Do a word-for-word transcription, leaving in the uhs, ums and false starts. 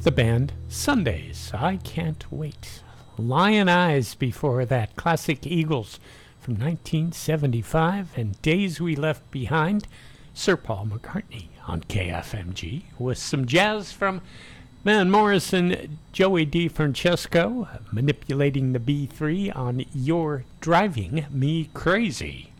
The band Sundays, I Can't Wait. Lion Eyes before that, classic Eagles from nineteen seventy-five, and Days We Left Behind, Sir Paul McCartney on K F M G, with some jazz from Van Morrison, Joey DeFrancesco, manipulating the B three on You're Driving Me Crazy.